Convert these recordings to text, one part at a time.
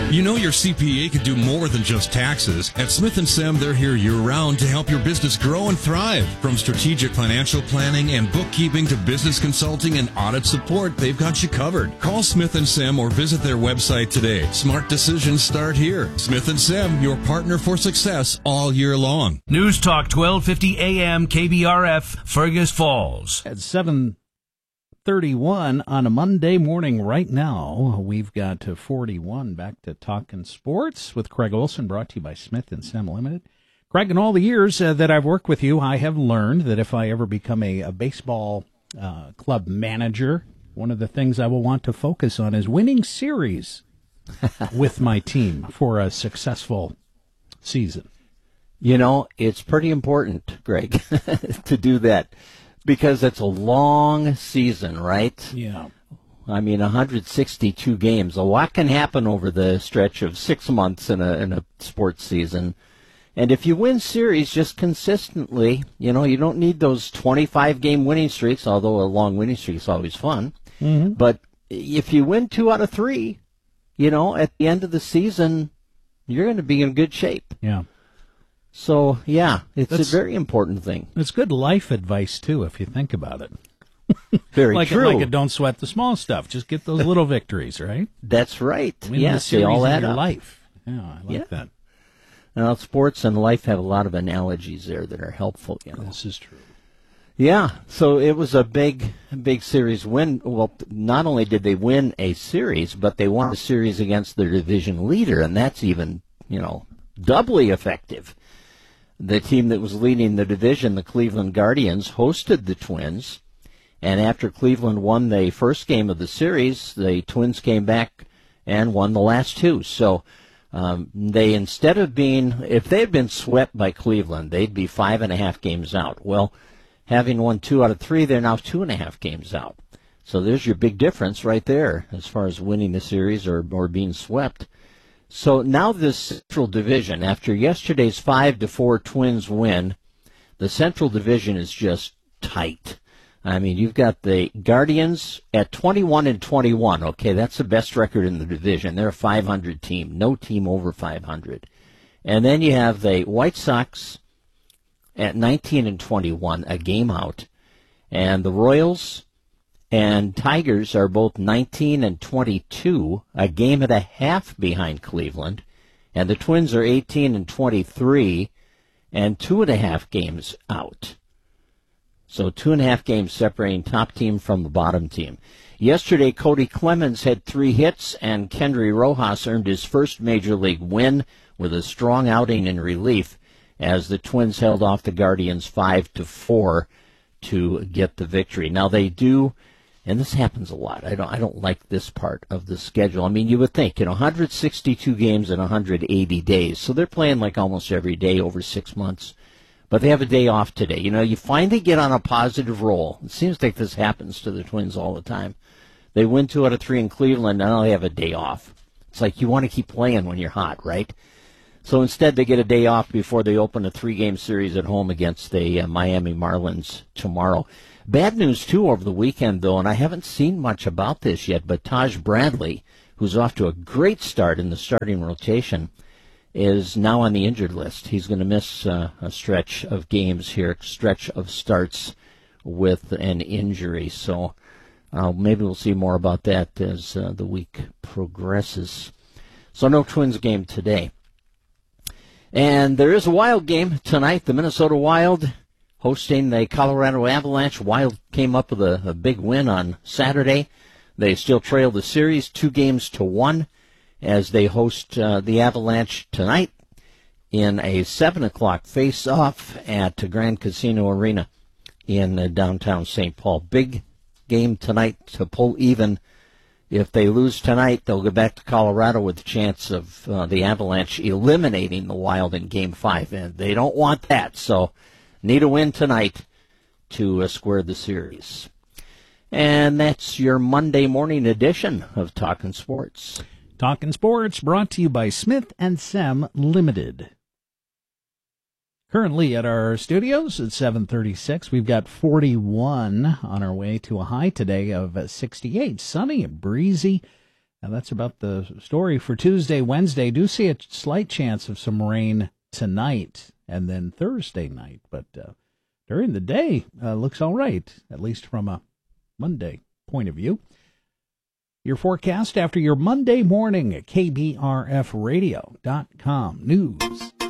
You know your CPA could do more than just taxes. At Smith & Sem, they're here year-round to help your business grow and thrive. From strategic financial planning and bookkeeping to business consulting and audit support, they've got you covered. Call Smith & Sem or visit their website today. Smart decisions start here. Smith & Sem, your partner for success all year long. News Talk 1250 AM KBRF, Fergus Falls. At 7:31 on a Monday morning right now, we've got 41 back to Talkin' Sports with Craig Olson, brought to you by Smith & Sem Limited. Craig, in all the years that I've worked with you, I have learned that if I ever become a baseball club manager, one of the things I will want to focus on is winning series with my team for a successful season. You know, it's pretty important, Greg, to do that. Because it's a long season, right? Yeah. I mean, 162 games. A lot can happen over the stretch of 6 months in a sports season. And if you win series just consistently, you know, you don't need those 25-game winning streaks, although a long winning streak is always fun. Mm-hmm. But if you win 2 out of 3, you know, at the end of the season, you're going to be in good shape. Yeah. So, yeah, it's a very important thing. It's good life advice, too, if you think about it. Very true. Like don't sweat the small stuff. Just get those little victories, right? That's right. Yes, they all add in your up. life. Yeah, I like that. Now, sports and life have a lot of analogies there that are helpful. You know? This is true. Yeah, so it was a big series win. Well, not only did they win a series, but they won a series against their division leader, and that's even, you know, doubly effective. The team that was leading the division, the Cleveland Guardians, hosted the Twins, and after Cleveland won the first game of the series, the Twins came back and won the last 2. So they, instead of being, if they had been swept by Cleveland, they'd be 5.5 games out. Well, having won 2 out of 3, they're now 2.5 games out. So there's your big difference right there as far as winning the series or being swept. So now this Central Division, after yesterday's 5-4 Twins win, the Central Division is just tight. I mean, you've got the Guardians at 21-21. Okay, that's the best record in the division. They're a 500 team. No team over 500. And then you have the White Sox at 19-21, a game out. And the Royals and Tigers are both 19-22, a game and a half behind Cleveland. And the Twins are 18-23 and 2.5 games out. So 2.5 games separating top team from the bottom team. Yesterday, Cody Clemens had 3 hits, and Kendry Rojas earned his first major league win with a strong outing in relief as the Twins held off the Guardians 5-4 to get the victory. Now they do. And this happens a lot. I don't like this part of the schedule. I mean, you would think, 162 games in 180 days. So they're playing like almost every day over 6 months. But they have a day off today. You finally get on a positive roll. It seems like this happens to the Twins all the time. They win 2 out of 3 in Cleveland, and now they have a day off. It's like you want to keep playing when you're hot, right? So instead, they get a day off before they open a 3-game series at home against the Miami Marlins tomorrow. Bad news, too, over the weekend, though, and I haven't seen much about this yet, but Taj Bradley, who's off to a great start in the starting rotation, is now on the injured list. He's going to miss a stretch of games here, stretch of starts with an injury. So maybe we'll see more about that as the week progresses. So no Twins game today. And there is a Wild game tonight. The Minnesota Wild hosting the Colorado Avalanche. Wild came up with a big win on Saturday. They still trail the series 2-1 as they host the Avalanche tonight in a 7 o'clock face-off at Grand Casino Arena in downtown St. Paul. Big game tonight to pull even. If they lose tonight, they'll go back to Colorado with the chance of the Avalanche eliminating the Wild in Game 5. And they don't want that, so need a win tonight to square the series. And that's your Monday morning edition of Talkin' Sports. Talkin' Sports brought to you by Smith & Sem Limited. Currently at our studios at 7:36, we've got 41 on our way to a high today of 68. Sunny and breezy. Now that's about the story for Tuesday. Wednesday, do see a slight chance of some rain tonight and then Thursday night, but during the day, looks all right, at least from a Monday point of view. Your forecast after your Monday morning at KBRFradio.com news.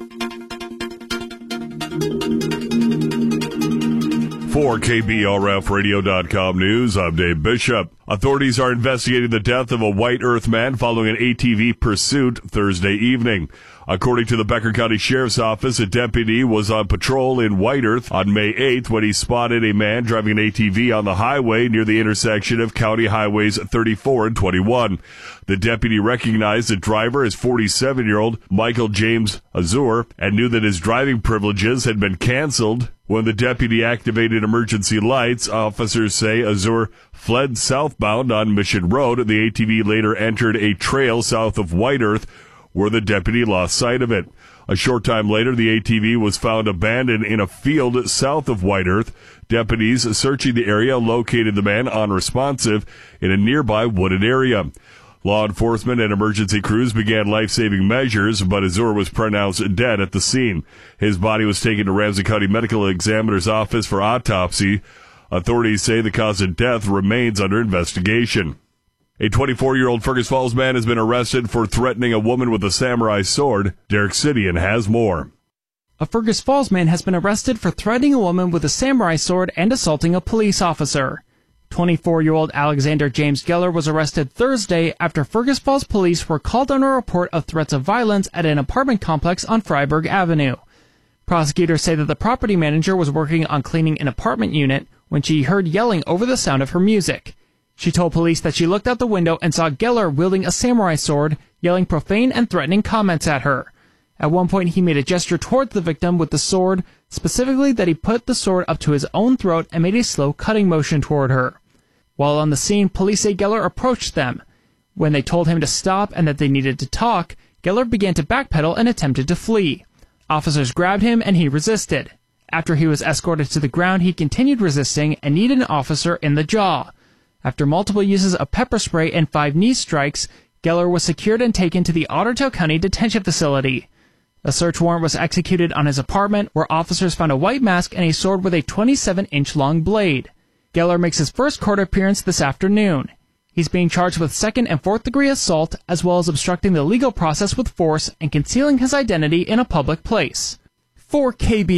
For KBRFradio.com news, I'm Dave Bishop. Authorities are investigating the death of a White Earth man following an ATV pursuit Thursday evening. According to the Becker County Sheriff's Office, a deputy was on patrol in White Earth on May 8th when he spotted a man driving an ATV on the highway near the intersection of County Highways 34 and 21. The deputy recognized the driver as 47-year-old Michael James Azur and knew that his driving privileges had been canceled. When the deputy activated emergency lights, officers say Azur fled southbound on Mission Road. The ATV later entered a trail south of White Earth, where the deputy lost sight of it. A short time later, the ATV was found abandoned in a field south of White Earth. Deputies searching the area located the man unresponsive in a nearby wooded area. Law enforcement and emergency crews began life-saving measures, but Azur was pronounced dead at the scene. His body was taken to Ramsey County Medical Examiner's office for autopsy. Authorities say the cause of death remains under investigation. A 24-year-old Fergus Falls man has been arrested for threatening a woman with a samurai sword. Derek Sidian has more. A Fergus Falls man has been arrested for threatening a woman with a samurai sword and assaulting a police officer. 24-year-old Alexander James Geller was arrested Thursday after Fergus Falls police were called on a report of threats of violence at an apartment complex on Freiburg Avenue. Prosecutors say that the property manager was working on cleaning an apartment unit when she heard yelling over the sound of her music. She told police that she looked out the window and saw Geller wielding a samurai sword, yelling profane and threatening comments at her. At one point, he made a gesture towards the victim with the sword, specifically that he put the sword up to his own throat and made a slow cutting motion toward her. While on the scene, police say Geller approached them. When they told him to stop and that they needed to talk, Geller began to backpedal and attempted to flee. Officers grabbed him and he resisted. After he was escorted to the ground, he continued resisting and kneed an officer in the jaw. After multiple uses of pepper spray and 5 knee strikes, Geller was secured and taken to the Ottertail County Detention Facility. A search warrant was executed on his apartment, where officers found a white mask and a sword with a 27-inch long blade. Geller makes his first court appearance this afternoon. He's being charged with 2nd and 4th degree assault, as well as obstructing the legal process with force and concealing his identity in a public place. For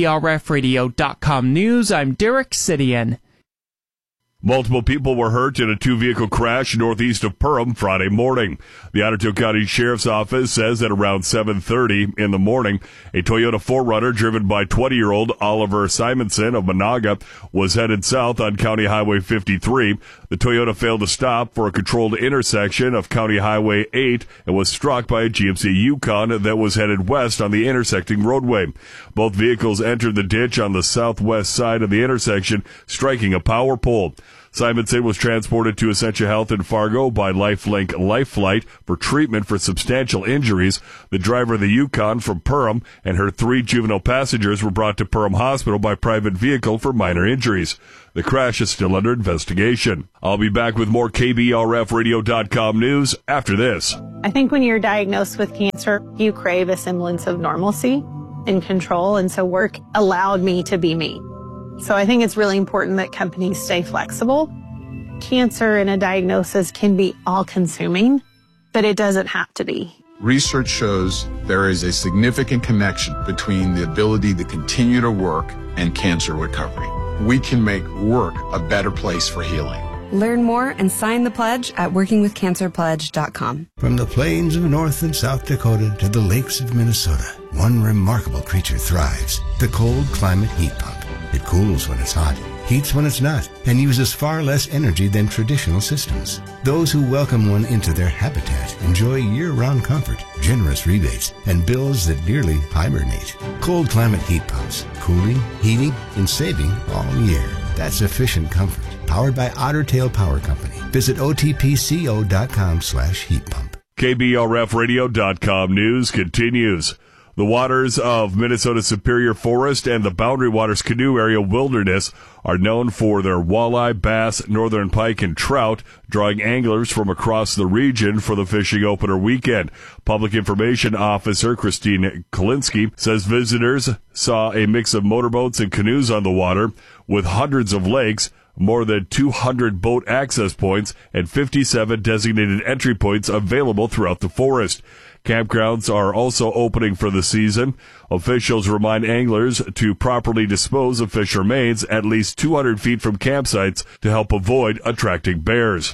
KBRFradio.com news, I'm Derek Sidian. Multiple people were hurt in a 2-vehicle crash northeast of Perham Friday morning. The Ottertail County Sheriff's Office says that around 7:30 in the morning, a Toyota 4Runner driven by 20-year-old Oliver Simonson of Monaga was headed south on County Highway 53. The Toyota failed to stop for a controlled intersection of County Highway 8 and was struck by a GMC Yukon that was headed west on the intersecting roadway. Both vehicles entered the ditch on the southwest side of the intersection, striking a power pole. Simonson was transported to Essentia Health in Fargo by LifeLink Life Flight for treatment for substantial injuries. The driver of the Yukon from Perham and her 3 juvenile passengers were brought to Perham Hospital by private vehicle for minor injuries. The crash is still under investigation. I'll be back with more KBRFradio.com news after this. I think when you're diagnosed with cancer, you crave a semblance of normalcy and control, and so work allowed me to be me. So I think it's really important that companies stay flexible. Cancer and a diagnosis can be all-consuming, but it doesn't have to be. Research shows there is a significant connection between the ability to continue to work and cancer recovery. We can make work a better place for healing. Learn more and sign the pledge at workingwithcancerpledge.com. From the plains of North and South Dakota to the lakes of Minnesota, one remarkable creature thrives, the cold climate heat pump. It cools when it's hot, heats when it's not, and uses far less energy than traditional systems. Those who welcome one into their habitat enjoy year-round comfort, generous rebates, and bills that nearly hibernate. Cold climate heat pumps, cooling, heating, and saving all year. That's efficient comfort, powered by Ottertail Power Company. Visit otpco.com/heat pump. KBRFradio.com news continues. The waters of Minnesota's Superior Forest and the Boundary Waters Canoe Area Wilderness are known for their walleye, bass, northern pike, and trout, drawing anglers from across the region for the fishing opener weekend. Public Information Officer Christine Kalinsky says visitors saw a mix of motorboats and canoes on the water with hundreds of lakes, more than 200 boat access points, and 57 designated entry points available throughout the forest. Campgrounds are also opening for the season. Officials remind anglers to properly dispose of fish remains at least 200 feet from campsites to help avoid attracting bears.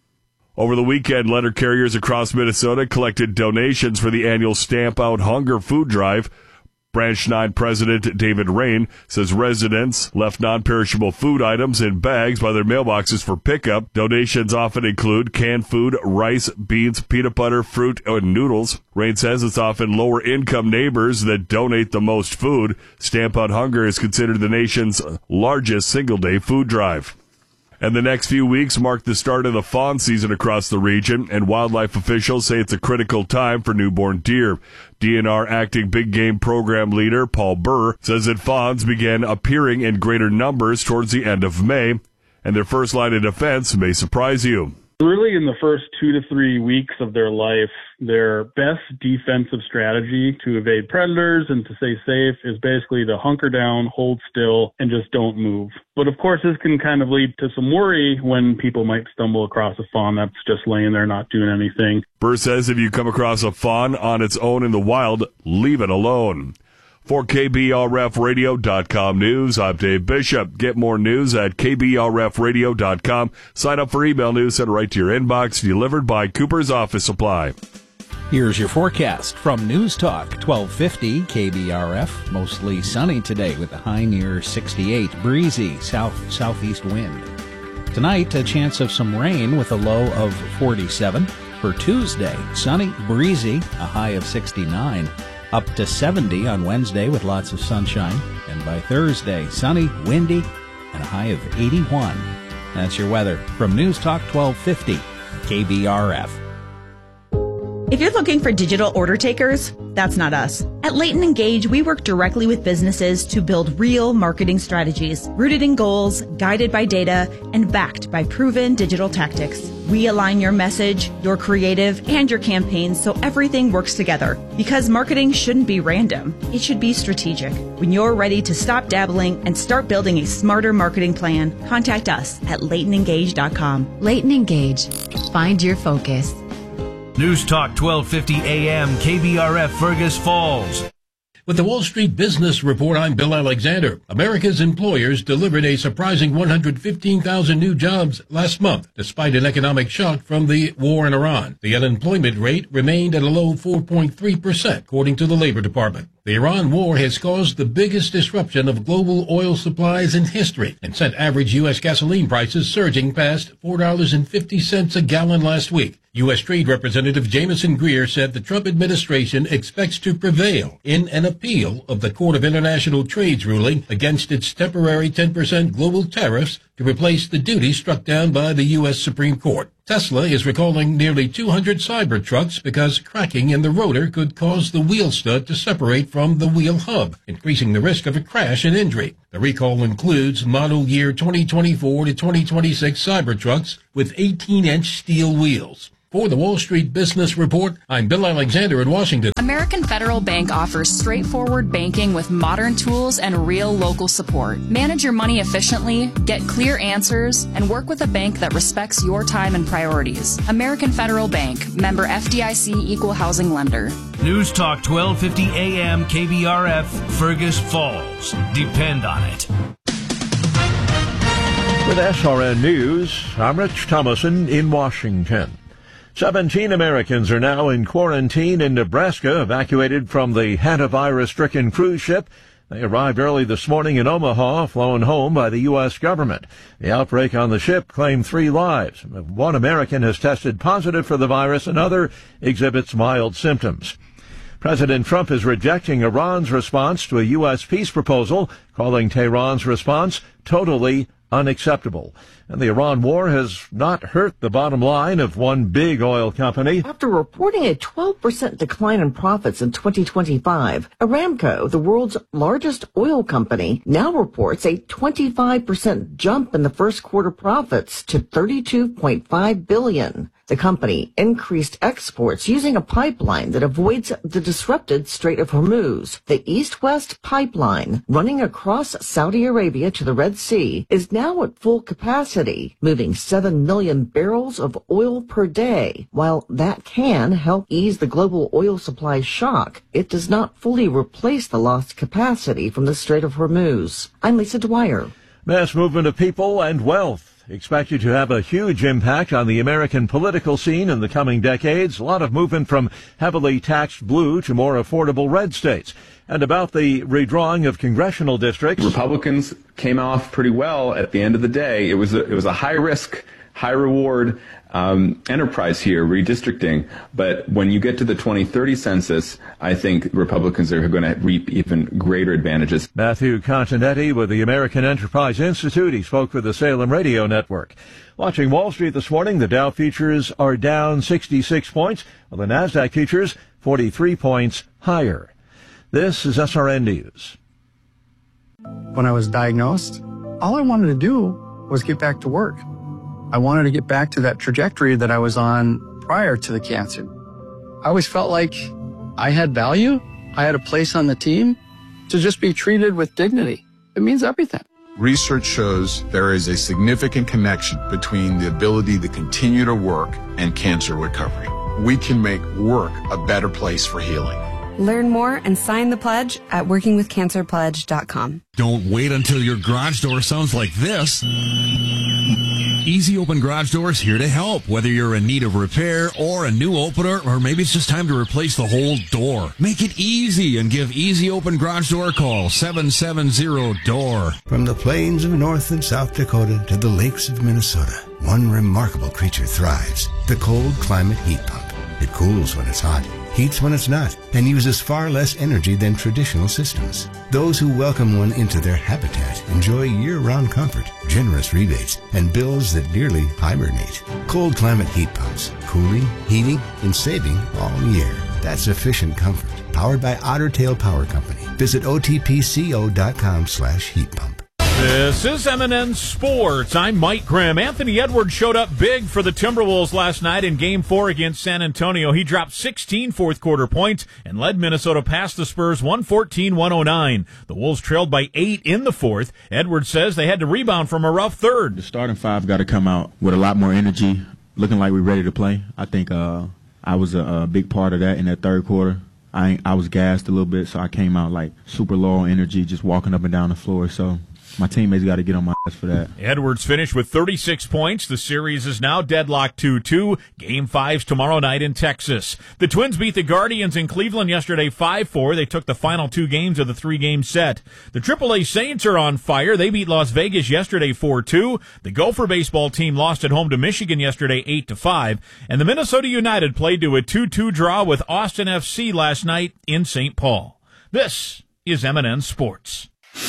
Over the weekend, letter carriers across Minnesota collected donations for the annual Stamp Out Hunger food drive. Branch 9 President David Rain says residents left non-perishable food items in bags by their mailboxes for pickup. Donations often include canned food, rice, beans, peanut butter, fruit, and noodles. Rain says it's often lower-income neighbors that donate the most food. Stamp Out Hunger is considered the nation's largest single-day food drive. And the next few weeks mark the start of the fawn season across the region, and wildlife officials say it's a critical time for newborn deer. DNR Acting Big Game Program Leader Paul Burr says that fawns began appearing in greater numbers towards the end of May, and their first line of defense may surprise you. Really, in the first 2 to 3 weeks of their life, their best defensive strategy to evade predators and to stay safe is basically to hunker down, hold still, and just don't move. But of course, this can kind of lead to some worry when people might stumble across a fawn that's just laying there not doing anything. Burr says if you come across a fawn on its own in the wild, leave it alone. For KBRFradio.com news, I'm Dave Bishop. Get more news at KBRFradio.com. Sign up for email news sent right to your inbox, delivered by Cooper's Office Supply. Here's your forecast from News Talk 1250 KBRF. Mostly sunny today with a high near 68. Breezy southeast wind. Tonight, a chance of some rain with a low of 47. For Tuesday, sunny, breezy, a high of 69. Up to 70 on Wednesday with lots of sunshine. And by Thursday, sunny, windy, and a high of 81. That's your weather from News Talk 1250 KBRF. If you're looking for digital order takers, that's not us. At Leighton Engage, we work directly with businesses to build real marketing strategies, rooted in goals, guided by data, and backed by proven digital tactics. We align your message, your creative, and your campaigns so everything works together. Because marketing shouldn't be random. It should be strategic. When you're ready to stop dabbling and start building a smarter marketing plan, contact us at LeightonEngage.com. Leighton Engage. Find your focus. News Talk 1250 AM KBRF Fergus Falls. With the Wall Street Business Report, I'm Bill Alexander. America's employers delivered a surprising 115,000 new jobs last month, despite an economic shock from the war in Iran. The unemployment rate remained at a low 4.3%, according to the Labor Department. The Iran war has caused the biggest disruption of global oil supplies in history and sent average U.S. gasoline prices surging past $4.50 a gallon last week. U.S. Trade Representative Jameson Greer said the Trump administration expects to prevail in an appeal of the Court of International Trade's ruling against its temporary 10% global tariffs to replace the duty struck down by the U.S. Supreme Court. Tesla is recalling nearly 200 Cybertrucks because cracking in the rotor could cause the wheel stud to separate from the wheel hub, increasing the risk of a crash and injury. The recall includes model year 2024 to 2026 Cybertrucks with 18-inch steel wheels. For the Wall Street Business Report, I'm Bill Alexander in Washington. American Federal Bank offers straightforward banking with modern tools and real local support. Manage your money efficiently, get clear answers, and work with a bank that respects your time and priorities. American Federal Bank, member FDIC, equal housing lender. News Talk 1250 AM KBRF Fergus Falls. Depend on it. With SRN News, I'm Rich Thomason in Washington. 17 Americans are now in quarantine in Nebraska, evacuated from the hantavirus-stricken cruise ship. They arrived early this morning in Omaha, flown home by the U.S. government. The outbreak on the ship claimed 3 lives. One American has tested positive for the virus, another exhibits mild symptoms. President Trump is rejecting Iran's response to a U.S. peace proposal, calling Tehran's response totally unacceptable. And the Iran war has not hurt the bottom line of one big oil company. After reporting a 12% decline in profits in 2025, Aramco, the world's largest oil company, now reports a 25% jump in the first quarter profits to $32.5 billion. The company increased exports using a pipeline that avoids the disrupted Strait of Hormuz. The East-West pipeline, running across Saudi Arabia to the Red Sea, is now at full capacity, moving 7 million barrels of oil per day. While that can help ease the global oil supply shock, it does not fully replace the lost capacity from the Strait of Hormuz. I'm Lisa Dwyer. Mass movement of people and wealth expected to have a huge impact on the American political scene in the coming decades. A lot of movement from heavily taxed blue to more affordable red states. And about the redrawing of congressional districts. Republicans came off pretty well at the end of the day. It was a high risk, high reward enterprise here, redistricting. But when you get to the 2030 census, I think Republicans are going to reap even greater advantages. Matthew Continetti with the American Enterprise Institute. He spoke for the Salem Radio Network. Watching Wall Street this morning, the Dow futures are down 66 points, while the NASDAQ futures 43 points higher. This is SRN News. When I was diagnosed, all I wanted to do was get back to work. I wanted to get back to that trajectory that I was on prior to the cancer. I always felt like I had value. I had a place on the team. To just be treated with dignity, it means everything. Research shows there is a significant connection between the ability to continue to work and cancer recovery. We can make work a better place for healing. Learn more and sign the pledge at workingwithcancerpledge.com. Don't wait until your garage door sounds like this. Easy Open Garage Doors here to help. Whether you're in need of repair or a new opener, or maybe it's just time to replace the whole door. Make it easy and give Easy Open Garage Door a call, 770-DOOR. From the plains of North and South Dakota to the lakes of Minnesota, one remarkable creature thrives, the cold climate heat pump. It cools when it's hot, heats when it's not, and uses far less energy than traditional systems. Those who welcome one into their habitat enjoy year-round comfort, generous rebates, and bills that nearly hibernate. Cold climate heat pumps, cooling, heating, and saving all year. That's efficient comfort. Powered by Otter Tail Power Company. Visit otpco.com/heat pump. This is M&N Sports. I'm Mike Grimm. Anthony Edwards showed up big for the Timberwolves last night in Game 4 against San Antonio. He dropped 16 fourth-quarter points and led Minnesota past the Spurs 114-109. The Wolves trailed by 8 in the fourth. Edwards says they had to rebound from a rough third. The starting five got to come out with a lot more energy, looking like we're ready to play. I think I was a big part of that in that third quarter. I was gassed a little bit, so I came out like super low on energy, just walking up and down the floor. So my teammates got to get on my ass for that. Edwards finished with 36 points. The series is now deadlocked 2-2. Game 5's tomorrow night in Texas. The Twins beat the Guardians in Cleveland yesterday 5-4. They took the final 2 games of the 3-game set. The AAA Saints are on fire. They beat Las Vegas yesterday 4-2. The Gopher baseball team lost at home to Michigan yesterday 8-5. And the Minnesota United played to a 2-2 draw with Austin FC last night in St. Paul. This is M&N Sports.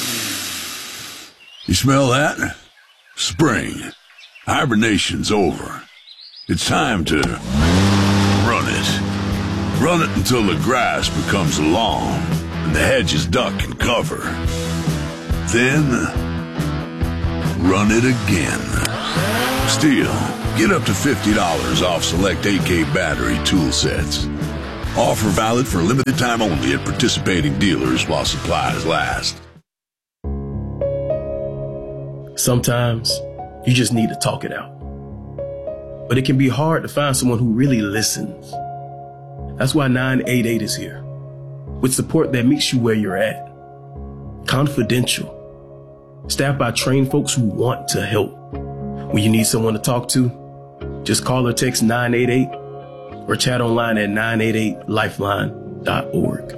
You smell that? Spring. Hibernation's over. It's time to run it. Run it until the grass becomes long and the hedges duck and cover. Then, run it again. Still, get up to $50 off select AK battery tool sets. Offer valid for limited time only at participating dealers while supplies last. Sometimes you just need to talk it out. But it can be hard to find someone who really listens. That's why 988 is here, with support that meets you where you're at. Confidential. Staffed by trained folks who want to help. When you need someone to talk to, just call or text 988 or chat online at 988lifeline.org.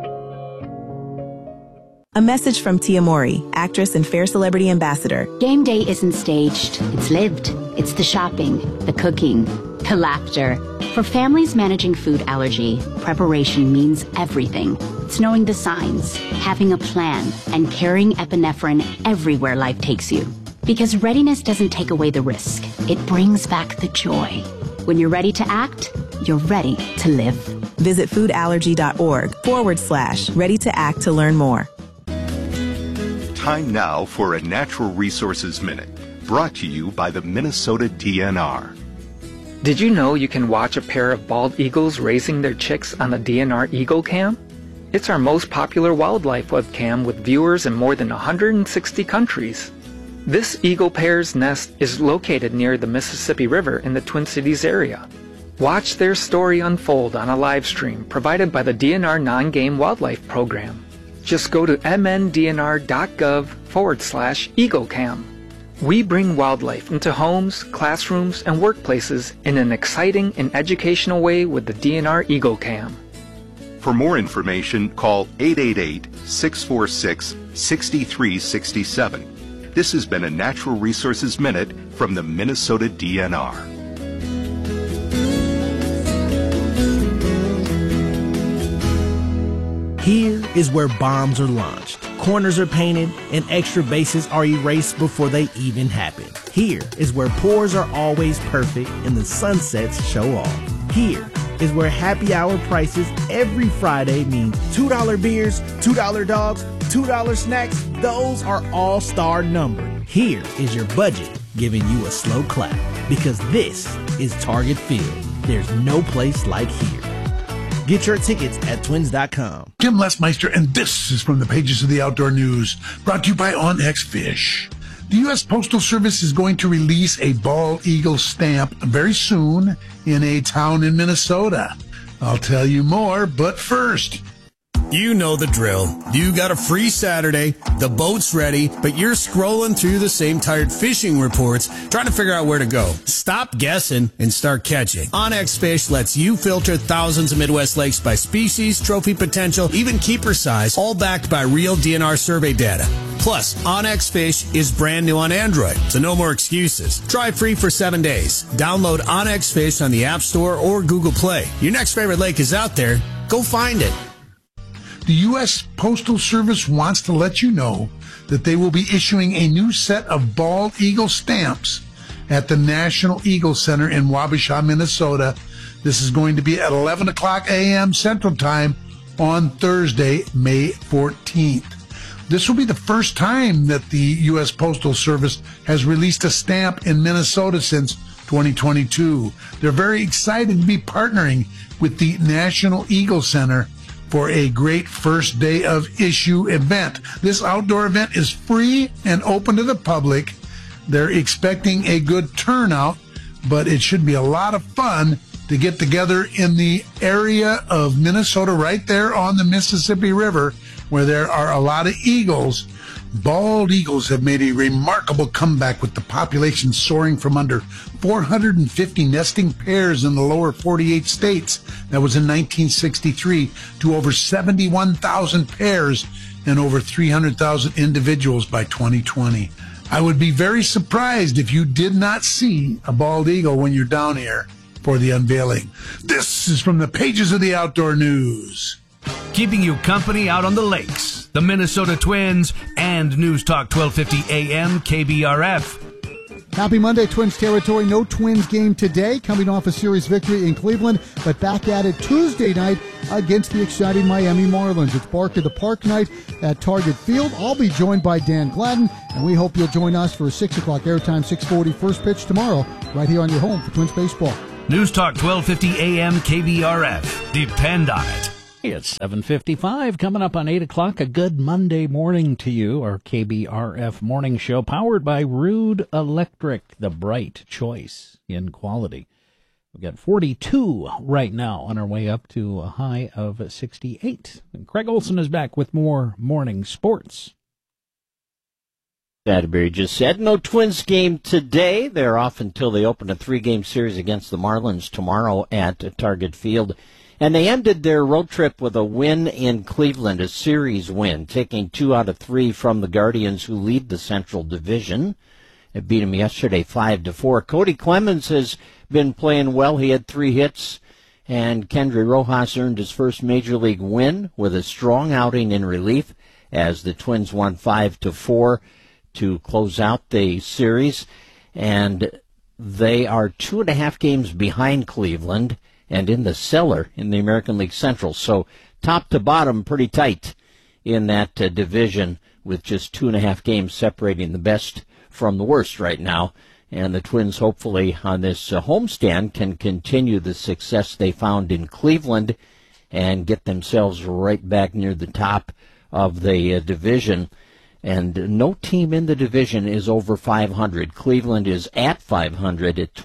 A message from Tia Mori, actress and Fair Celebrity Ambassador. Game day isn't staged, it's lived. It's the shopping, the cooking, the laughter. For families managing food allergy, preparation means everything. It's knowing the signs, having a plan, and carrying epinephrine everywhere life takes you. Because readiness doesn't take away the risk. It brings back the joy. When you're ready to act, you're ready to live. Visit foodallergy.org/ready to act to learn more. Time now for a Natural Resources Minute, brought to you by the Minnesota DNR. Did you know you can watch a pair of bald eagles raising their chicks on the DNR Eagle Cam? It's our most popular wildlife webcam with viewers in more than 160 countries. This eagle pair's nest is located near the Mississippi River in the Twin Cities area. Watch their story unfold on a live stream provided by the DNR Non-Game Wildlife Program. Just go to mndnr.gov/EagleCam. We bring wildlife into homes, classrooms, and workplaces in an exciting and educational way with the DNR Eagle Cam. For more information, call 888-646-6367. This has been a Natural Resources Minute from the Minnesota DNR. Here is where bombs are launched, corners are painted, and extra bases are erased before they even happen. Here is where pours are always perfect and the sunsets show off. Here is where happy hour prices every Friday mean $2 beers, $2 dogs, $2 snacks. Those are all star numbered. Here is your budget giving you a slow clap, because this is Target Field. There's no place like here. Get your tickets at twins.com. Jim Lesmeister, and this is from the pages of the Outdoor News, brought to you by OnX Fish. The U.S. Postal Service is going to release a bald eagle stamp very soon in a town in Minnesota. I'll tell you more, but first... You know the drill. You got a free Saturday, the boat's ready, but you're scrolling through the same tired fishing reports trying to figure out where to go. Stop guessing and start catching. OnX Fish lets you filter thousands of Midwest lakes by species, trophy potential, even keeper size, all backed by real DNR survey data. Plus, OnX Fish is brand new on Android, so no more excuses. Try free for 7 days. Download OnX Fish on the App Store or Google Play. Your next favorite lake is out there. Go find it. The U.S. Postal Service wants to let you know that they will be issuing a new set of bald eagle stamps at the National Eagle Center in Wabasha, Minnesota. This is going to be at 11 o'clock a.m. Central Time on Thursday, May 14th. This will be the first time that the U.S. Postal Service has released a stamp in Minnesota since 2022. They're very excited to be partnering with the National Eagle Center for a great first day of issue event. This outdoor event is free and open to the public. They're expecting a good turnout, but it should be a lot of fun to get together in the area of Minnesota right there on the Mississippi River, where there are a lot of eagles. Bald eagles have made a remarkable comeback, with the population soaring from under 450 nesting pairs in the lower 48 states, that was in 1963, to over 71,000 pairs and over 300,000 individuals by 2020. I would be very surprised if you did not see a bald eagle when you're down here for the unveiling. This is from the pages of the Outdoor News. Keeping you company out on the lakes, the Minnesota Twins, and News Talk 1250 AM KBRF. Happy Monday, Twins territory. No Twins game today, coming off a series victory in Cleveland, but back at it Tuesday night against the exciting Miami Marlins. It's Bark at the Park night at Target Field. I'll be joined by Dan Gladden, and we hope you'll join us for a 6 o'clock airtime, 6:40 first pitch tomorrow, right here on your home for Twins baseball. News Talk 1250 AM KBRF. Depend on it. It's 7:55. Coming up on 8 o'clock, a good Monday morning to you. Our KBRF morning show, powered by Rude Electric, the bright choice in quality. We've got 42 right now, on our way up to a high of 68. And Craig Olson is back with more morning sports. Atterbury just said no Twins game today. They're off until they open a 3-game series against the Marlins tomorrow at Target Field. And they ended their road trip with a win in Cleveland, a series win, taking 2 out of 3 from the Guardians, who lead the Central Division. They beat them yesterday 5-4. Cody Clemens has been playing well. He had 3 hits, and Kendry Rojas earned his first Major League win with a strong outing in relief as the Twins won 5-4 to close out the series, and they are 2.5 games behind Cleveland and in the cellar in the American League Central. So top to bottom, pretty tight in that division, with just 2.5 games separating the best from the worst right now. And the Twins, hopefully, on this homestand, can continue the success they found in Cleveland and get themselves right back near the top of the division. And no team in the division is over 500. Cleveland is at 500 at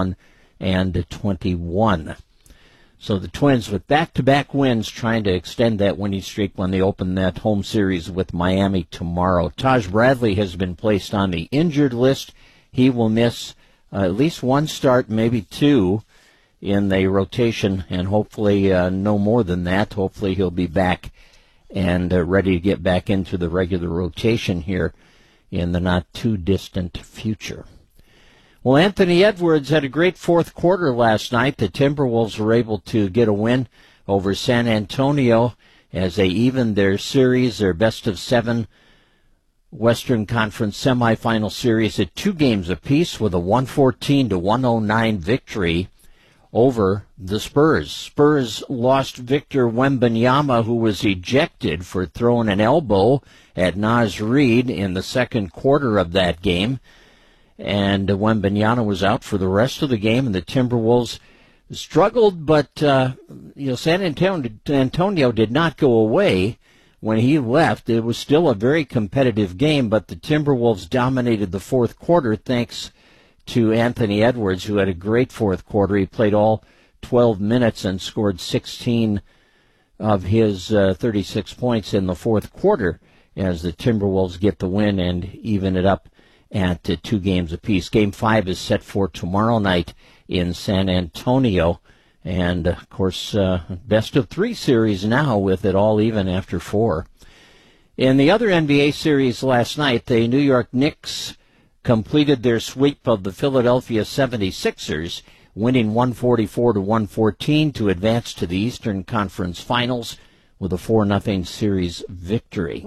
21-21. So the Twins, with back-to-back wins, trying to extend that winning streak when they open that home series with Miami tomorrow. Taj Bradley has been placed on the injured list. He will miss at least one start, maybe two, in the rotation, and hopefully no more than that. Hopefully he'll be back and ready to get back into the regular rotation here in the not-too-distant future. Well, Anthony Edwards had a great fourth quarter last night. The Timberwolves were able to get a win over San Antonio as they evened their series, their best-of-7 Western Conference semifinal series at 2 games apiece, with a 114-109 victory over the Spurs. Spurs lost Victor Wembanyama, who was ejected for throwing an elbow at Naz Reid in the second quarter of that game. And Wembanyama was out for the rest of the game, and the Timberwolves struggled, but San Antonio did not go away. When he left, it was still a very competitive game, but the Timberwolves dominated the fourth quarter thanks to Anthony Edwards, who had a great fourth quarter. He played all 12 minutes and scored 16 of his 36 points in the fourth quarter as the Timberwolves get the win and even it up at 2 games apiece. Game 5 is set for tomorrow night in San Antonio. And, of course, best-of-3 series now with it all even after 4. In the other NBA series last night, the New York Knicks completed their sweep of the Philadelphia 76ers, winning 144-114 to advance to the Eastern Conference Finals with a 4-0 series victory.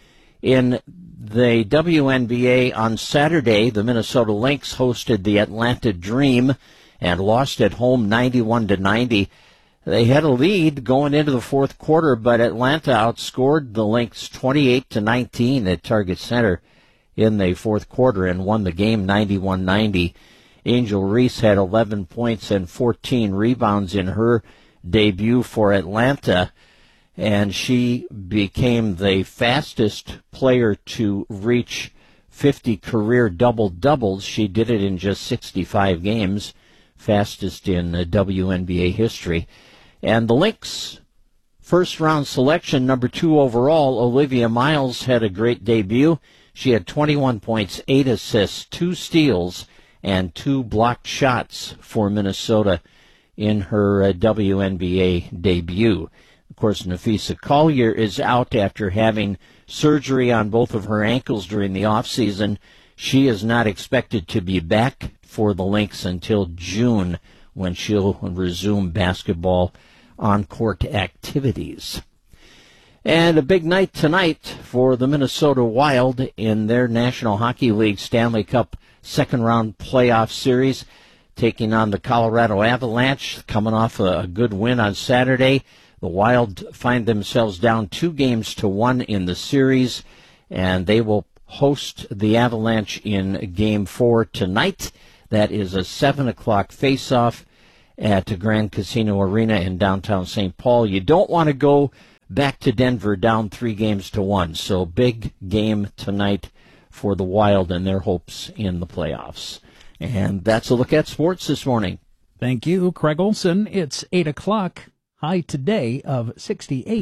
In the WNBA on Saturday, the Minnesota Lynx hosted the Atlanta Dream and lost at home 91-90. They had a lead going into the fourth quarter, but Atlanta outscored the Lynx 28-19 at Target Center in the fourth quarter and won the game 91-90. Angel Reese had 11 points and 14 rebounds in her debut for Atlanta, and she became the fastest player to reach 50 career double-doubles. She did it in just 65 games. Fastest in WNBA history. And the Lynx first-round selection, number 2 overall, Olivia Miles, had a great debut. She had 21 points, 8 assists, 2 steals, and 2 blocked shots for Minnesota in her WNBA debut. Of course, Nafisa Collier is out after having surgery on both of her ankles during the offseason. She is not expected to be back for the Lynx until June, when she'll resume basketball on-court activities. And a big night tonight for the Minnesota Wild in their National Hockey League Stanley Cup second-round playoff series, taking on the Colorado Avalanche, coming off a good win on Saturday. The Wild find themselves down 2-1 in the series, and they will host the Avalanche in Game 4 tonight. That is a 7 o'clock face-off at Grand Casino Arena in downtown St. Paul. You don't want to go back to Denver down 3-1. So big game tonight for the Wild and their hopes in the playoffs. And that's a look at sports this morning. Thank you, Craig Olson. It's 8 o'clock. High today of 68.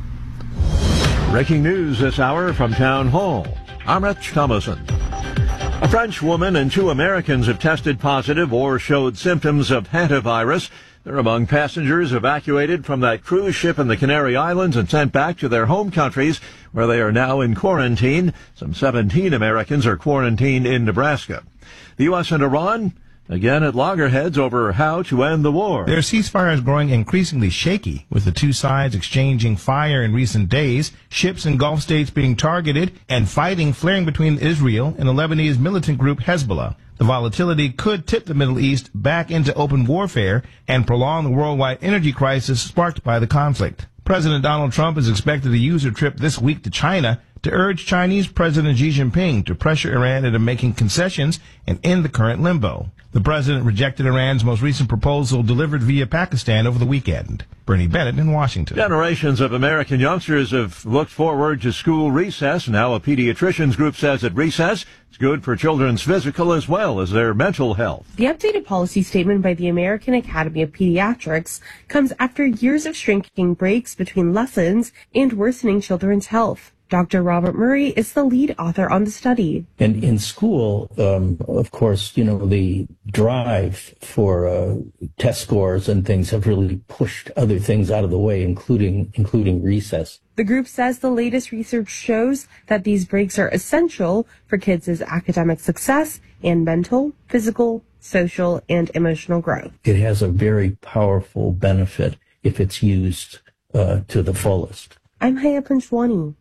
Breaking news this hour from Town Hall. I'm Rich Thomason. A French woman and 2 Americans have tested positive or showed symptoms of hantavirus. They're among passengers evacuated from that cruise ship in the Canary Islands and sent back to their home countries, where they are now in quarantine. Some 17 Americans are quarantined in Nebraska. The U.S. and Iran again at loggerheads over how to end the war. Their ceasefire is growing increasingly shaky, with the two sides exchanging fire in recent days, ships in Gulf states being targeted, and fighting flaring between Israel and the Lebanese militant group Hezbollah. The volatility could tip the Middle East back into open warfare and prolong the worldwide energy crisis sparked by the conflict. President Donald Trump is expected to use a trip this week to China to urge Chinese President Xi Jinping to pressure Iran into making concessions and end the current limbo. The president rejected Iran's most recent proposal delivered via Pakistan over the weekend. Bernie Bennett in Washington. Generations of American youngsters have looked forward to school recess. Now a pediatricians group says at recess, it's good for children's physical as well as their mental health. The updated policy statement by the American Academy of Pediatrics comes after years of shrinking breaks between lessons and worsening children's health. Dr. Robert Murray is the lead author on the study. And in school, of course, the drive for test scores and things have really pushed other things out of the way, including recess. The group says the latest research shows that these breaks are essential for kids' academic success and mental, physical, social, and emotional growth. It has a very powerful benefit if it's used to the fullest. I'm Haya Panchwani.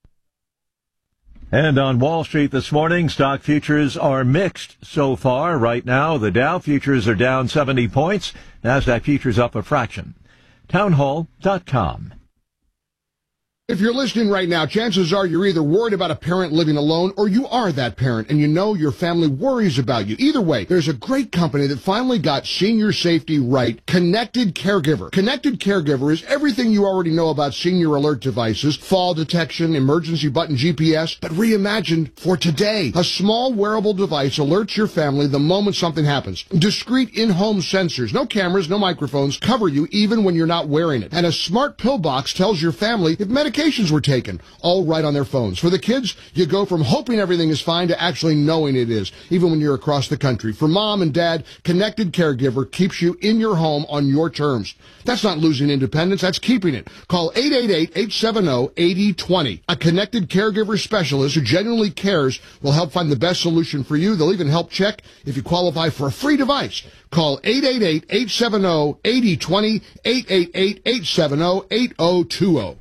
And on Wall Street this morning, stock futures are mixed so far. Right now, the Dow futures are down 70 points. NASDAQ futures up a fraction. Townhall.com. If you're listening right now, chances are you're either worried about a parent living alone or you are that parent and you know your family worries about you. Either way, there's a great company that finally got senior safety right, Connected Caregiver. Connected Caregiver is everything you already know about senior alert devices, fall detection, emergency button GPS, but reimagined for today. A small wearable device alerts your family the moment something happens. Discrete in-home sensors, no cameras, no microphones, cover you even when you're not wearing it. And a smart pill box tells your family if medications were taken, all right on their phones. For the kids, you go from hoping everything is fine to actually knowing it is, even when you're across the country. For mom and dad, Connected Caregiver keeps you in your home on your terms. That's not losing independence, that's keeping it. Call 888-870-8020. A Connected Caregiver specialist who genuinely cares will help find the best solution for you. They'll even help check if you qualify for a free device. Call 888-870-8020, 888-870-8020.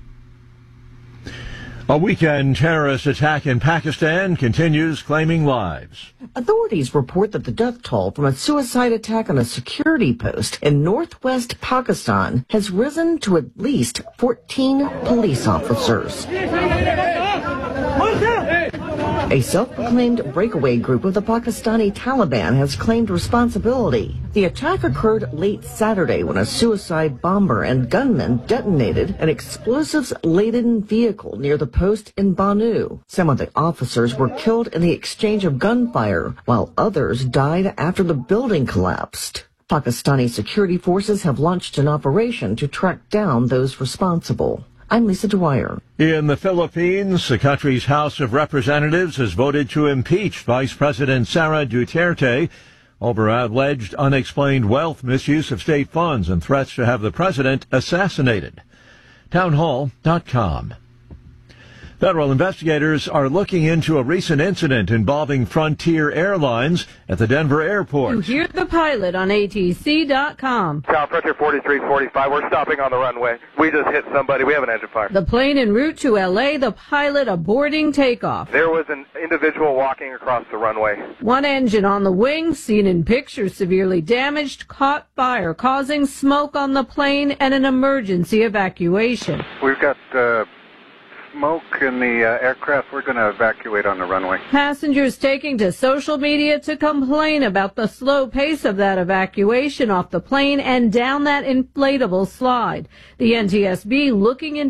A weekend terrorist attack in Pakistan continues claiming lives. Authorities report that the death toll from a suicide attack on a security post in northwest Pakistan has risen to at least 14 police officers. A self-proclaimed breakaway group of the Pakistani Taliban has claimed responsibility. The attack occurred late Saturday when a suicide bomber and gunman detonated an explosives-laden vehicle near the post in Banu. Some of the officers were killed in the exchange of gunfire, while others died after the building collapsed. Pakistani security forces have launched an operation to track down those responsible. I'm Lisa Dwyer. In the Philippines, the country's House of Representatives has voted to impeach Vice President Sara Duterte over alleged unexplained wealth misuse of state funds and threats to have the president assassinated. Townhall.com. Federal investigators are looking into a recent incident involving Frontier Airlines at the Denver airport. You hear the pilot on ATC.com. Frontier 4345, we're stopping on the runway. We just hit somebody. We have an engine fire. The plane en route to L.A., the pilot aborting takeoff. There was an individual walking across the runway. One engine on the wing, seen in pictures severely damaged, caught fire, causing smoke on the plane and an emergency evacuation. We've got smoke in the aircraft. We're going to evacuate on the runway. Passengers taking to social media to complain about the slow pace of that evacuation off the plane and down that inflatable slide. The NTSB looking into